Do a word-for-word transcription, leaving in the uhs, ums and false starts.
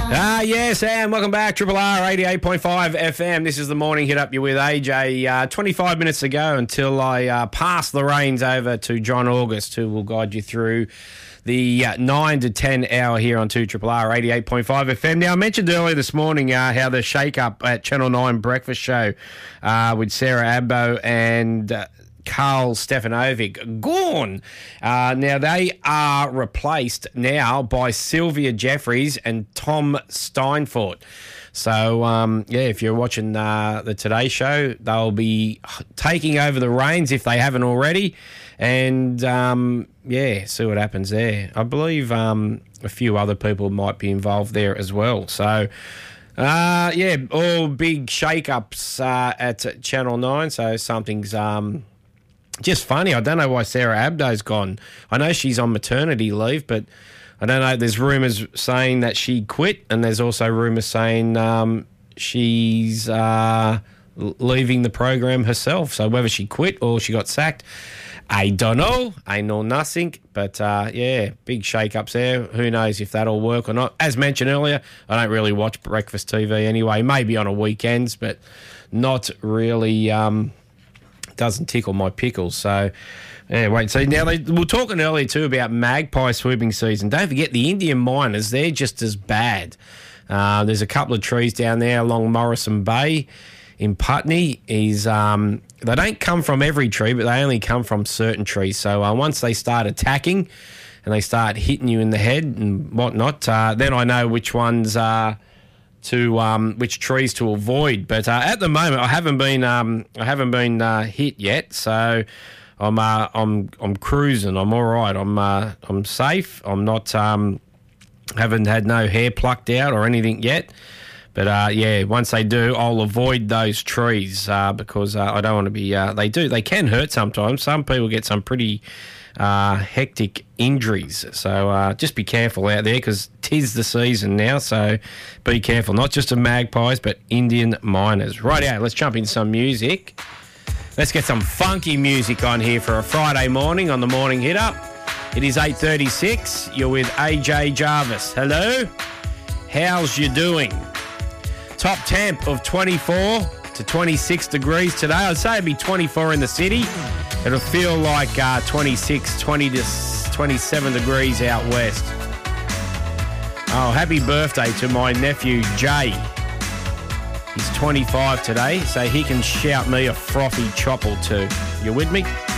Ah, yes, and welcome back. Triple R eighty-eight point five F M. This is the morning hit up you with A J. Uh, twenty-five minutes to go until I uh, pass the reins over to John August, who will guide you through the uh, nine to ten hour here on two Triple R eighty-eight point five F M. Now, I mentioned earlier this morning uh, how the shake-up at Channel nine Breakfast Show uh, with Sarah Abbo and... Uh, Carl Stefanovic gone. Uh, now, they are replaced now by Sylvia Jeffries and Tom Steinfort. So, um, yeah, if you're watching uh, the Today Show, they'll be taking over the reins if they haven't already. And, um, yeah, see what happens there. I believe um, a few other people might be involved there as well. So... Uh, yeah, all big shake-ups uh, at Channel nine, so something's... Um, Just funny. I don't know why Sarah Abdo's gone. I know she's on maternity leave, but I don't know. There's rumours saying that she quit, and there's also rumours saying um, she's uh, leaving the program herself. So whether she quit or she got sacked, I don't know. I know nothing. But, uh, yeah, big shake-ups there. Who knows if that'll work or not. As mentioned earlier, I don't really watch breakfast T V anyway. Maybe on a weekends, but not really... Um, doesn't tickle my pickles. So, yeah, wait. So now they, we were talking earlier too about magpie swooping season. Don't forget the Indian miners, they're just as bad. Uh, there's a couple of trees down there along Morrison Bay in Putney. Is um, they don't come from every tree, but they only come from certain trees. So uh, once they start attacking and they start hitting you in the head and whatnot, uh, then I know which ones are... to um, which trees to avoid, but uh, at the moment I haven't been um, I haven't been uh, hit yet, so I'm uh, I'm I'm cruising. I'm all right. I'm uh, I'm safe. I'm not um, haven't had no hair plucked out or anything yet, but uh, yeah, once they do, I'll avoid those trees uh, because uh, I don't want to be. Uh, they do they can hurt sometimes. Some people get some pretty. Uh, hectic injuries. So uh, just be careful out there because 'tis the season now. So be careful, not just of magpies, but Indian miners. Right out, let's jump into some music. Let's get some funky music on here for a Friday morning on the Morning Hit Up. It is eight thirty-six. You're with A J Jarvis. Hello. How's you doing? Top temp of twenty-four to twenty-six degrees today. I'd say it'd be twenty-four in the city. It'll feel like uh, twenty-six, twenty to twenty-seven degrees out west. Oh, happy birthday to my nephew, Jay. He's twenty-five today, so he can shout me a frothy chop or two. You with me?